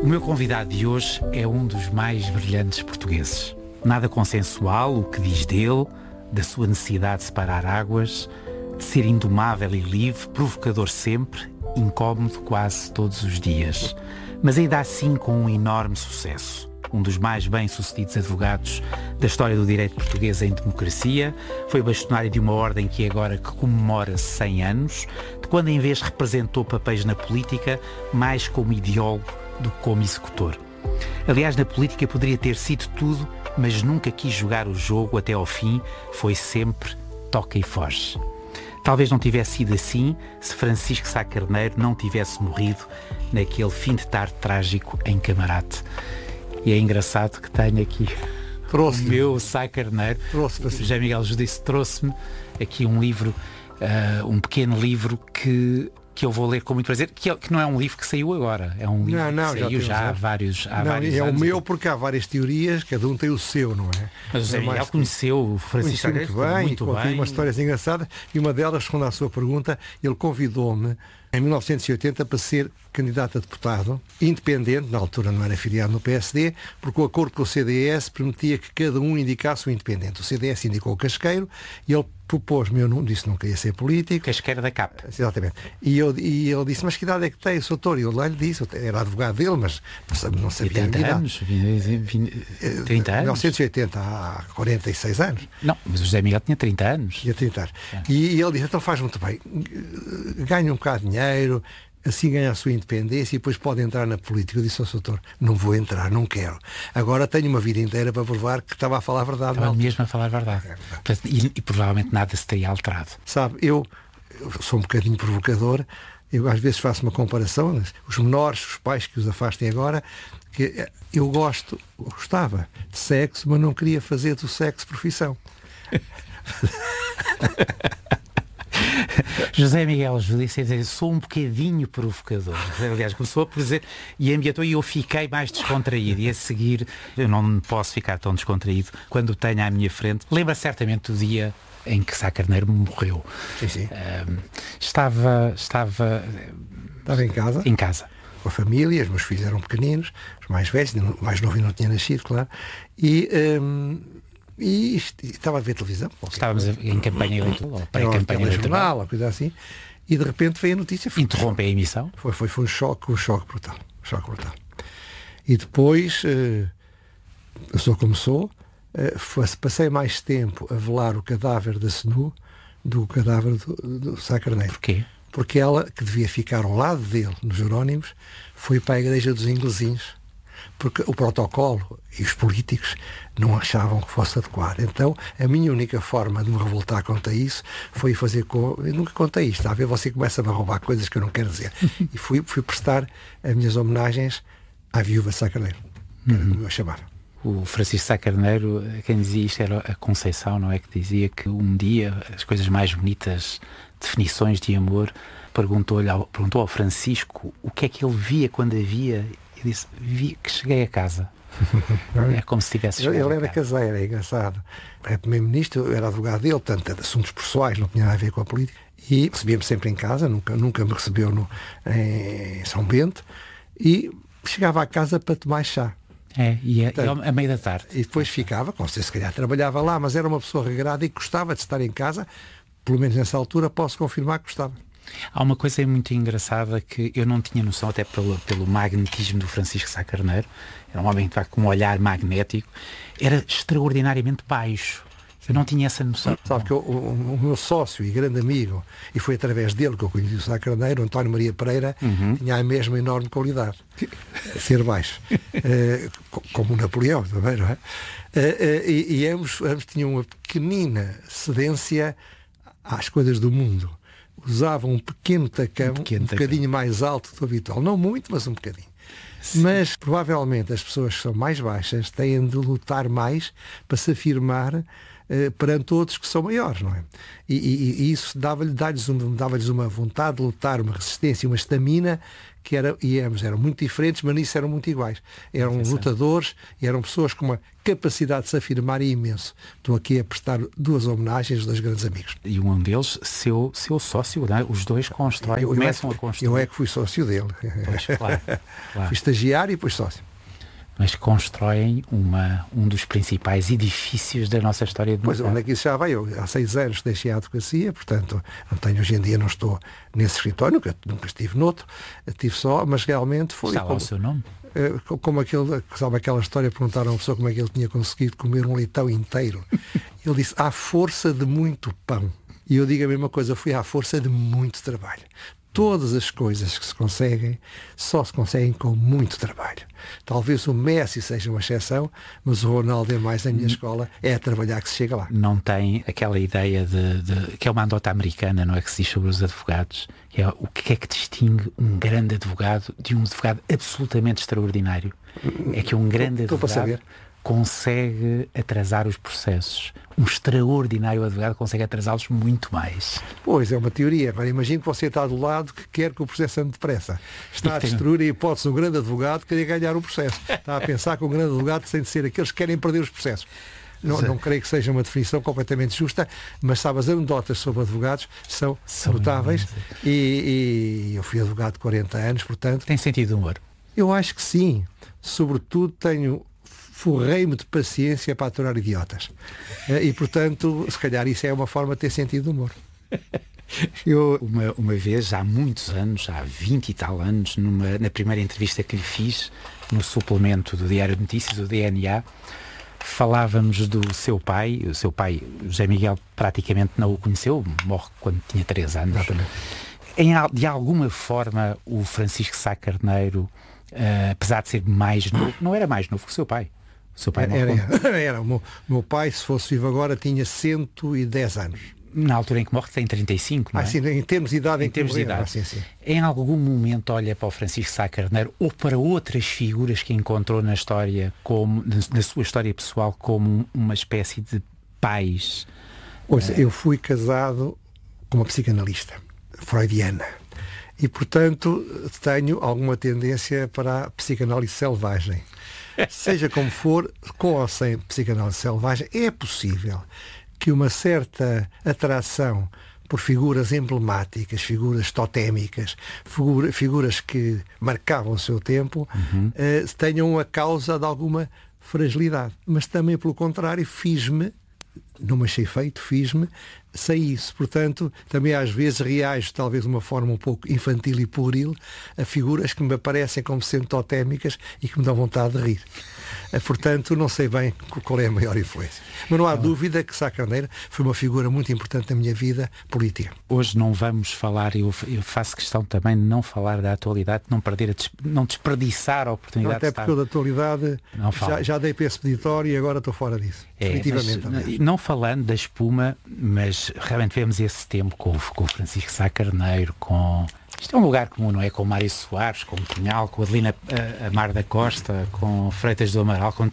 O meu convidado de hoje é um dos mais brilhantes portugueses. Nada consensual o que diz dele, da sua necessidade de separar águas, de ser indomável e livre, provocador sempre, incómodo quase todos os dias. Mas ainda assim com um enorme sucesso. Um dos mais bem-sucedidos advogados da história do direito português em democracia, foi bastonário de uma ordem que comemora 100 anos, de quando em vez representou papéis na política, mais como ideólogo do que como executor. Aliás, na política poderia ter sido tudo, mas nunca quis jogar o jogo até ao fim, foi sempre toca e foge. Talvez não tivesse sido assim se Francisco Sá Carneiro não tivesse morrido naquele fim de tarde trágico em Camarate. E é engraçado que tenho aqui o meu Sá Carneiro. José Miguel Judice trouxe-me aqui um livro, um pequeno livro que eu vou ler com muito prazer, que não é um livro que saiu agora, é um livro que saiu já há vários anos. É o meu porque há várias teorias, cada um tem o seu, não é? Mas o José Miguel conheceu o Francisco muito bem, tem umas histórias engraçadas, e uma delas, respondendo à sua pergunta, ele convidou-me em 1980 para ser candidato a deputado independente, na altura não era filiado no PSD, porque o acordo com o CDS permitia que cada um indicasse o independente. O CDS indicou o Casqueiro e ele propôs-me, eu não disse que não queria ser político. Casqueira da CAP. Exatamente. E ele disse, mas que idade é que tem, Sr. Doutor? E eu lá lhe disse, eu era advogado dele, mas não sabia a 30 anos? 30 anos? 1980, há 46 anos. Não, mas o José Miguel tinha 30 anos. Tinha 30 anos. E ele disse, então faz muito bem, ganha um bocado de dinheiro, assim ganha a sua independência e depois pode entrar na política. Eu disse ao doutor, não vou entrar, não quero. Agora tenho uma vida inteira para provar que estava a falar a verdade. Estava mesmo a falar a verdade. E provavelmente nada se teria alterado. Sabe, eu sou um bocadinho provocador, eu às vezes faço uma comparação, os menores, os pais que os afastem agora, que eu gostava de sexo, mas não queria fazer do sexo profissão. José Miguel Judice, sou um bocadinho provocador. Aliás, começou por dizer e ambientou, e eu fiquei mais descontraído. E a seguir, eu não posso ficar tão descontraído quando o tenho à minha frente. Lembra certamente do dia em que Sá Carneiro morreu. Sim. Estava em casa. Com a família, os meus filhos eram pequeninos, os mais velhos, o mais novo não tinha nascido, claro. E estava a ver televisão. Estávamos em campanha eleitoral, pré-campanha eleitoral, coisa assim, e de repente veio a notícia. Interrompe a emissão? Foi um choque brutal. E depois, eu sou como sou, passei mais tempo a velar o cadáver da Senu do que o cadáver do Sá Carneiro. Porquê? Porque ela, que devia ficar ao lado dele, nos Jerónimos, foi para a igreja dos Inglesinhos, porque o protocolo e os políticos não achavam que fosse adequado. Então, a minha única forma de me revoltar contra isso foi fazer eu nunca contei isto, está a ver? Você começa a roubar coisas que eu não quero dizer. E fui prestar as minhas homenagens à viúva Sá Carneiro, como eu chamava. O Francisco Sá Carneiro, quem dizia isto era a Conceição, não é? Que dizia que um dia as coisas mais bonitas, definições de amor, perguntou ao Francisco o que é que ele via quando havia. Eu disse, vi que cheguei a casa. É como se tivesse chegado. Ele era caseiro, é engraçado. Era primeiro-ministro, eu era advogado dele, portanto, de assuntos pessoais, não tinha nada a ver com a política. E recebia-me sempre em casa, nunca me recebeu em São Bento. E chegava à casa para tomar chá. E a meio da tarde. E depois ficava, não sei se calhar trabalhava lá, mas era uma pessoa regrada e gostava de estar em casa. Pelo menos nessa altura posso confirmar que gostava. Há uma coisa muito engraçada que eu não tinha noção, até pelo magnetismo do Francisco Sá Carneiro. Era um homem com um olhar magnético, era extraordinariamente baixo. Eu não tinha essa noção. Sabe que o meu sócio e grande amigo, e foi através dele que eu conheci o Sá Carneiro, António Maria Pereira, tinha a mesma enorme qualidade, ser baixo, como o Napoleão também, não é? E ambos tinham uma pequenina cedência às coisas do mundo. Usavam um pequeno tacão, um bocadinho mais alto do habitual. Não muito, mas um bocadinho. Sim. Mas provavelmente as pessoas que são mais baixas têm de lutar mais para se afirmar perante outros que são maiores, não é? E isso dava-lhes uma vontade de lutar, uma resistência, uma estamina que eram muito diferentes, mas nisso eram muito iguais. Eram lutadores e eram pessoas com uma capacidade de se afirmar imenso. Estou aqui a prestar 2 homenagens aos 2 grandes amigos. E um deles, seu sócio, não é? Os dois começam a construir. Eu é que fui sócio dele. Pois, claro. Fui estagiário e depois sócio. Mas constroem um dos principais edifícios da nossa história de Pois, onde é que isso já vai? Eu há 6 anos deixei a advocacia, portanto, hoje em dia não estou nesse escritório, nunca estive noutro, estive só, mas realmente foi... Está lá o seu nome? Como aquela história, perguntaram a uma pessoa como é que ele tinha conseguido comer um leitão inteiro. Ele disse, à força de muito pão. E eu digo a mesma coisa, fui à força de muito trabalho. Todas as coisas que se conseguem, só se conseguem com muito trabalho. Talvez o Messi seja uma exceção, mas o Ronaldo é mais na minha escola, é a trabalhar que se chega lá. Não tem aquela ideia que é uma anedota americana, não é, que se diz sobre os advogados, que é o que é que distingue um grande advogado de um advogado absolutamente extraordinário. É que um grande advogado consegue atrasar os processos. Um extraordinário advogado consegue atrasá-los muito mais. Pois, é uma teoria. Agora imagino que você está do lado que quer que o processo ande depressa. Está a destruir a hipótese de um grande advogado querer ganhar o processo. Está a pensar que um grande advogado tem de ser aqueles que querem perder os processos. Não creio que seja uma definição completamente justa, mas sabe, as anedotas sobre advogados são notáveis e eu fui advogado de 40 anos, portanto... Tem sentido de humor? Eu acho que sim. Sobretudo forrei-me de paciência para aturar idiotas. E, portanto, se calhar isso é uma forma de ter sentido de humor. Uma vez, há muitos anos, há 20 e tal anos, na primeira entrevista que lhe fiz, no suplemento do Diário de Notícias, do DNA, falávamos do seu pai. O seu pai, José Miguel, praticamente não o conheceu, morre quando tinha 3 anos. Exatamente. De alguma forma, o Francisco Sá Carneiro, apesar de ser mais novo, não era mais novo que o seu pai. O seu pai era. O meu pai, se fosse vivo agora, tinha 110 anos. Na altura em que morre tem 35, não é? Sim, em termos de idade. Em termos de idade. Sim. Em algum momento olha para o Francisco Sá Carneiro ou para outras figuras que encontrou na história, na sua história pessoal, como uma espécie de pais? Pois, eu fui casado com uma psicanalista freudiana e, portanto, tenho alguma tendência para a psicanálise selvagem. Seja como for, com ou sem psicanálise selvagem, é possível que uma certa atração por figuras emblemáticas, figuras totémicas, figuras que marcavam o seu tempo, tenham a causa de alguma fragilidade. Mas também, pelo contrário, não me achei feito, sei isso. Portanto, também às vezes reajo, talvez de uma forma um pouco infantil e pueril, a figuras que me aparecem como sendo totémicas e que me dão vontade de rir. Portanto, não sei bem qual é a maior influência. Mas não há dúvida que Sá Carneiro foi uma figura muito importante na minha vida política. Hoje não vamos falar, eu faço questão também de não falar da atualidade, não desperdiçar a oportunidade. Até porque eu da atualidade já dei para esse peditório e agora estou fora disso. Definitivamente. Não falando da espuma, mas realmente vemos esse tempo com o Francisco Sá Carneiro, isto é um lugar comum, não é? Com Mário Soares, com Cunhal, com Adelina Amar da Costa, com Freitas do Amaral, com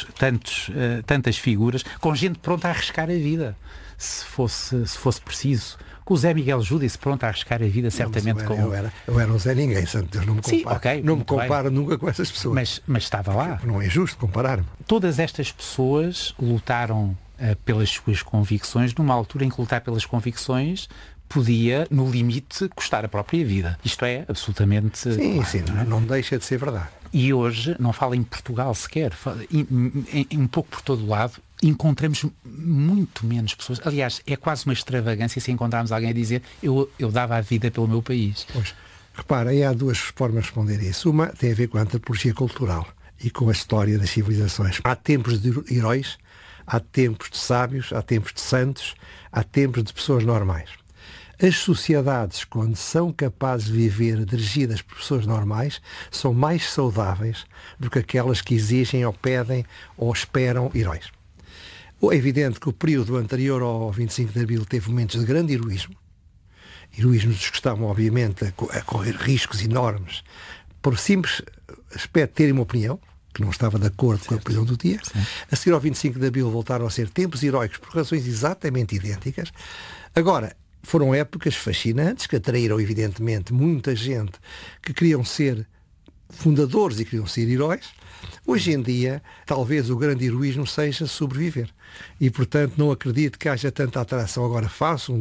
tantas figuras, com gente pronta a arriscar a vida, se fosse preciso. Com o Zé Miguel Júdice pronto a arriscar a vida, certamente. Eu era um Zé Ninguém, santo Deus, não me comparo. Sim, okay, não me comparo nunca com essas pessoas. Mas estava lá. Não é justo comparar-me. Todas estas pessoas lutaram pelas suas convicções, numa altura em que lutar pelas convicções podia, no limite, custar a própria vida. Isto é absolutamente... Sim, não deixa de ser verdade. E hoje, não fala em Portugal sequer, um pouco por todo o lado, encontramos muito menos pessoas. Aliás, é quase uma extravagância se encontrarmos alguém a dizer eu dava a vida pelo meu país. Pois, repara, aí há 2 formas de responder a isso. Uma tem a ver com a antropologia cultural e com a história das civilizações. Há tempos de heróis, há tempos de sábios, há tempos de santos, há tempos de pessoas normais. As sociedades, quando são capazes de viver dirigidas por pessoas normais, são mais saudáveis do que aquelas que exigem ou pedem ou esperam heróis. É evidente que o período anterior ao 25 de Abril teve momentos de grande heroísmo. Heroísmos que estavam, obviamente, a correr riscos enormes por simples aspecto de terem uma opinião, que não estava de acordo com a prisão do dia. Sim. A seguir ao 25 de Abril voltaram a ser tempos heróicos por razões exatamente idênticas. Agora, foram épocas fascinantes que atraíram, evidentemente, muita gente que queriam ser fundadores e queriam ser heróis. Hoje em dia, talvez o grande heroísmo seja sobreviver. E, portanto, não acredito que haja tanta atração. Agora, faço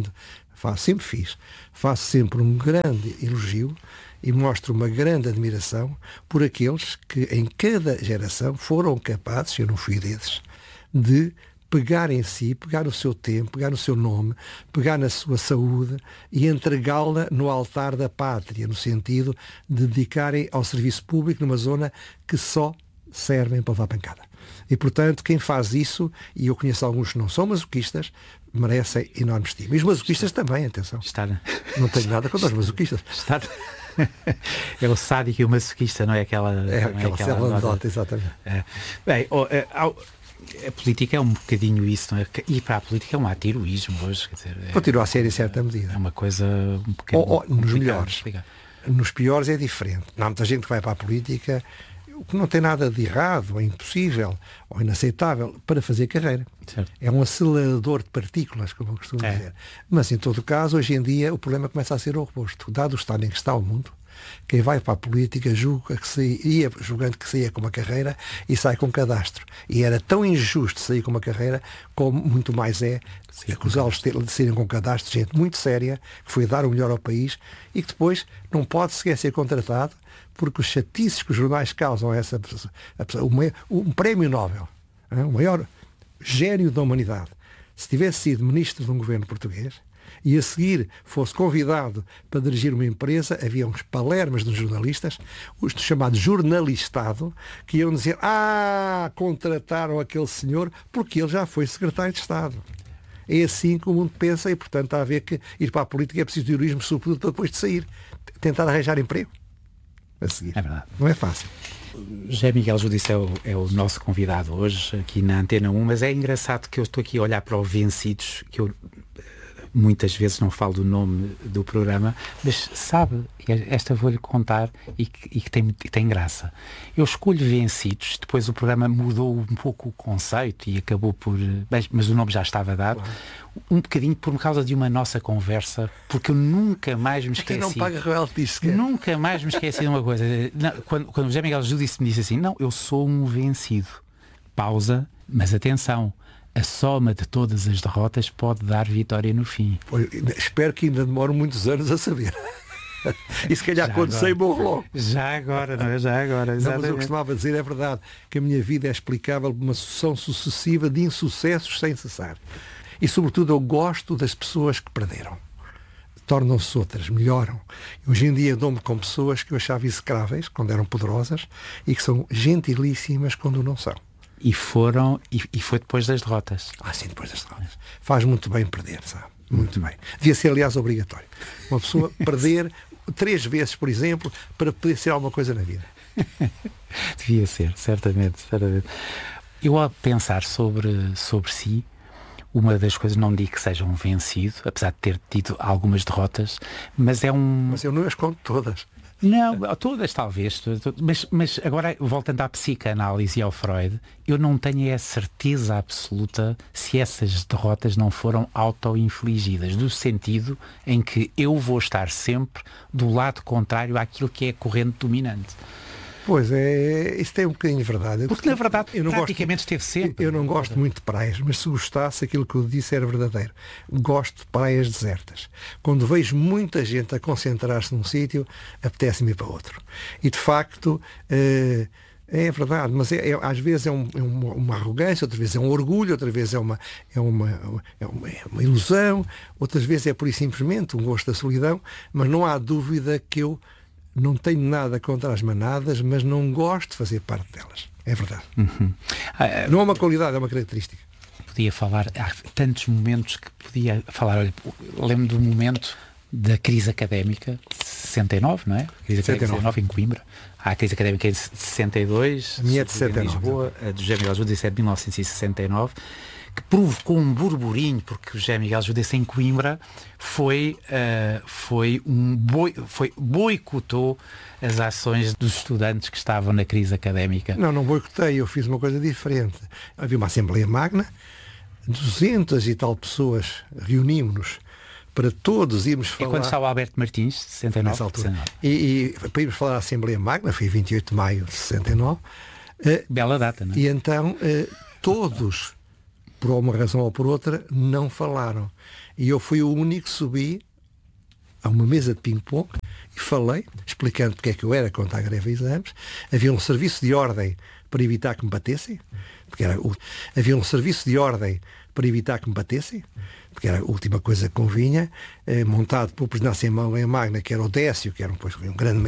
sempre um grande elogio e mostro uma grande admiração por aqueles que em cada geração foram capazes, eu não fui desses, de pegar em si, pegar no seu tempo, pegar no seu nome, pegar na sua saúde e entregá-la no altar da pátria, no sentido de dedicarem ao serviço público numa zona que só servem para levar pancada. E, portanto, quem faz isso, e eu conheço alguns que não são masoquistas, merecem enorme estima. E os masoquistas também, atenção. Não tenho nada contra os masoquistas. É o sádico e o masoquista, não é? Aquela anedota, exatamente. Bem, a política é um bocadinho isso, não é? Ir para a política é um ato de heroísmo hoje. Quer dizer, continua a ser em certa medida. É uma coisa um bocadinho nos melhores. Nos piores é diferente. Não há muita gente que vai para a política, o que não tem nada de errado, ou impossível, ou inaceitável, para fazer carreira. Certo. É um acelerador de partículas, como eu costumo dizer. Mas, em todo caso, hoje em dia, o problema começa a ser o oposto. Dado o estado em que está o mundo, quem vai para a política julgando que saía com uma carreira e sai com um cadastro. E era tão injusto sair com uma carreira como muito mais é acusá-los de serem com cadastro, gente muito séria, que foi dar o melhor ao país e que depois não pode sequer ser contratado porque os chatices que os jornais causam a essa pessoa, um prémio Nobel, o maior gênio da humanidade, se tivesse sido ministro de um governo português e a seguir fosse convidado para dirigir uma empresa, havia uns palermas dos jornalistas, os chamados jornalistado, que iam dizer: contrataram aquele senhor porque ele já foi secretário de Estado. É assim que o mundo pensa e, portanto, está a ver que ir para a política é preciso de heroísmo, sobretudo para depois de sair. Tentar arranjar emprego a seguir. É verdade. Não é fácil. José Miguel Judice é o nosso convidado hoje aqui na Antena 1, mas é engraçado que eu estou aqui a olhar para o Vencidos, que eu muitas vezes não falo do nome do programa, mas sabe, esta vou-lhe contar e que tem graça. Eu escolho Vencidos, depois o programa mudou um pouco o conceito e acabou por... Mas o nome já estava dado. Claro. Um bocadinho por causa de uma nossa conversa, porque eu nunca mais me esqueci. Não paga royalties, nunca mais me esqueci de uma coisa. Quando o José Miguel Judice me disse assim: não, eu sou um vencido. Pausa, mas atenção. A soma de todas as derrotas pode dar vitória no fim. Espero que ainda demore muitos anos a saber. E se calhar quando sei morro logo. Já agora, não é? Já agora. Não, mas eu costumava dizer, é verdade, que a minha vida é explicável por uma sucessão sucessiva de insucessos sem cessar. E sobretudo eu gosto das pessoas que perderam. Tornam-se outras, melhoram. Hoje em dia dou-me com pessoas que eu achava execráveis quando eram poderosas e que são gentilíssimas quando não são. E foi depois das derrotas. Sim, depois das derrotas. Faz muito bem perder, sabe? Muito bem. Devia ser, aliás, obrigatório. Uma pessoa perder 3 vezes, por exemplo, para poder ser alguma coisa na vida. Devia ser, certamente. Eu, ao pensar sobre si, uma das coisas, não digo que seja um vencido, apesar de ter tido algumas derrotas, mas Mas eu não as conto todas. Não, todas talvez, mas agora, voltando à psicanálise e ao Freud, eu não tenho a certeza absoluta se essas derrotas não foram auto-infligidas, no sentido em que eu vou estar sempre do lado contrário àquilo que é a corrente dominante. Pois é, isso tem um bocadinho de verdade. Porque na verdade praticamente esteve sempre. Eu não gosto muito de praias, mas se gostasse, aquilo que eu disse era verdadeiro. Gosto de praias desertas. Quando vejo muita gente a concentrar-se num sítio, apetece-me ir para outro. E de facto é verdade, mas às vezes é uma arrogância, outras vezes é um orgulho, outras vezes é uma ilusão, outras vezes é pura e simplesmente um gosto da solidão, mas não há dúvida que eu não tenho nada contra as manadas, mas não gosto de fazer parte delas. É verdade. Não é uma qualidade, é uma característica. Podia falar, há tantos momentos que podia falar. Olha, lembro do momento da crise académica de 69, não é? A crise académica de 69 em Coimbra. Há a crise académica de 62. A minha é de 69. Em Lisboa, a do José Miguel Judice é de 1969. que provocou um burburinho, porque o José Miguel Judece em Coimbra boicotou as ações dos estudantes que estavam na crise académica. Não boicotei, eu fiz uma coisa diferente. Havia uma Assembleia Magna, 200 e tal pessoas reunimos-nos para todos irmos falar... E quando estava o Alberto Martins, 69? Nessa altura. E para irmos falar à Assembleia Magna, foi 28 de maio de 69. Bela data, não é? E então todos, por uma razão ou por outra, não falaram. E eu fui o único que subi a uma mesa de ping-pong e falei, explicando porque é que eu era contra a greve de exames. Havia um serviço de ordem para evitar que me batessem, porque era a última coisa que convinha, montado pelo presidente da Assembleia Magna, que era o Décio, que era um grande